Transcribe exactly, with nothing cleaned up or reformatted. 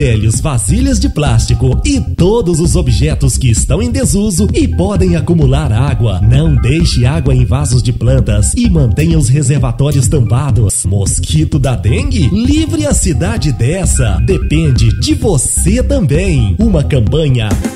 Telhos, vasilhas de plástico e todos os objetos que estão em desuso e podem acumular água. Não deixe água em vasos de plantas e mantenha os reservatórios tampados. Mosquito da dengue? Livre a cidade dessa. Depende de você também. Uma campanha